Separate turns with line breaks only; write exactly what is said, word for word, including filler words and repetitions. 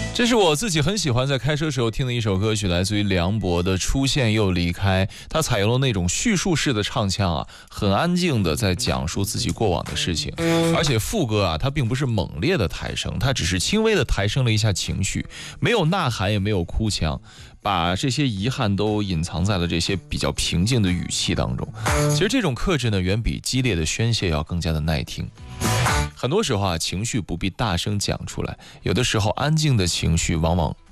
这是我自己很喜欢在开车时候听的一首歌曲，来自于梁博的《出现又离开》。他采用了那种叙述式的唱腔啊，很安静的在讲述自己过往的事情。而且副歌啊，它并不是猛烈的抬升，它只是轻微的抬升了一下情绪，没有呐喊也没有哭腔，把这些遗憾都隐藏在了这些比较平静的语气当中。其实这种克制呢，远比激烈的宣泄要更加的耐听。很多时候啊，情绪不必大声讲出来，有的时候安静的情绪往往